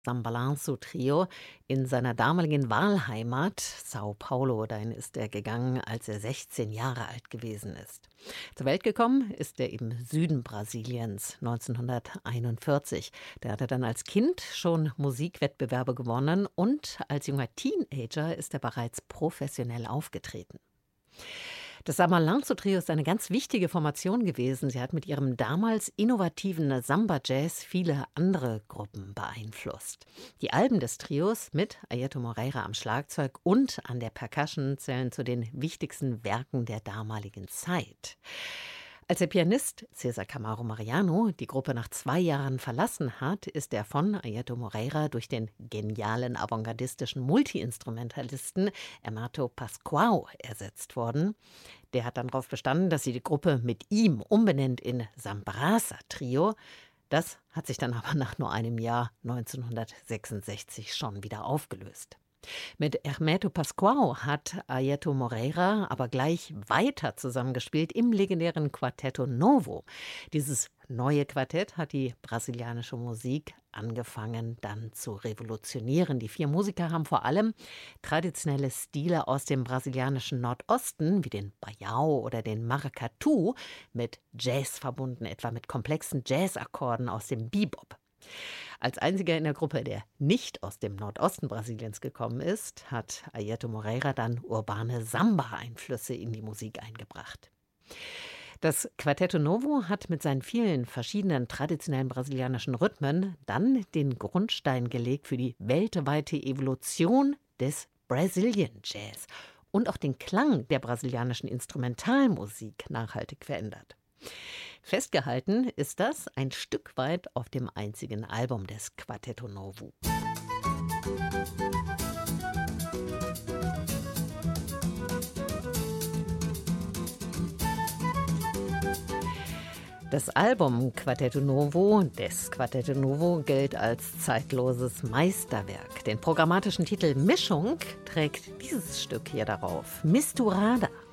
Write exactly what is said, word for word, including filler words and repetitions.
Samba-Lanço-Trio in seiner damaligen Wahlheimat Sao Paulo. Dahin ist er gegangen, als er sechzehn Jahre alt gewesen ist. Zur Welt gekommen ist er im Süden Brasiliens neunzehnhunderteinundvierzig. Da hat er dann als Kind schon Musikwettbewerbe gewonnen und als junger Teenager ist er bereits professionell aufgetreten. Das Samba-Lanço-Trio ist eine ganz wichtige Formation gewesen. Sie hat mit ihrem damals innovativen Samba-Jazz viele andere Gruppen beeinflusst. Die Alben des Trios mit Airto Moreira am Schlagzeug und an der Percussion zählen zu den wichtigsten Werken der damaligen Zeit. Als der Pianist César Camargo Mariano die Gruppe nach zwei Jahren verlassen hat, ist er von Airto Moreira durch den genialen avantgardistischen Multiinstrumentalisten Hermeto Pascoal ersetzt worden. Der hat dann darauf bestanden, dass sie die Gruppe mit ihm umbenennt in Sambrasa Trio. Das hat sich dann aber nach nur einem Jahr neunzehnhundertsechsundsechzig schon wieder aufgelöst. Mit Hermeto Pascoal hat Airto Moreira aber gleich weiter zusammengespielt im legendären Quartetto Novo. Dieses neue Quartett hat die brasilianische Musik angefangen dann zu revolutionieren. Die vier Musiker haben vor allem traditionelle Stile aus dem brasilianischen Nordosten, wie den Baião oder den Maracatu, mit Jazz verbunden, etwa mit komplexen Jazzakkorden aus dem Bebop. Als einziger in der Gruppe, der nicht aus dem Nordosten Brasiliens gekommen ist, hat Airto Moreira dann urbane Samba-Einflüsse in die Musik eingebracht. Das Quartetto Novo hat mit seinen vielen verschiedenen traditionellen brasilianischen Rhythmen dann den Grundstein gelegt für die weltweite Evolution des Brazilian Jazz und auch den Klang der brasilianischen Instrumentalmusik nachhaltig verändert. Festgehalten ist das ein Stück weit auf dem einzigen Album des Quartetto Novo. Das Album Quartetto Novo des Quartetto Novo gilt als zeitloses Meisterwerk. Den programmatischen Titel Mischung trägt dieses Stück hier darauf, Misturada.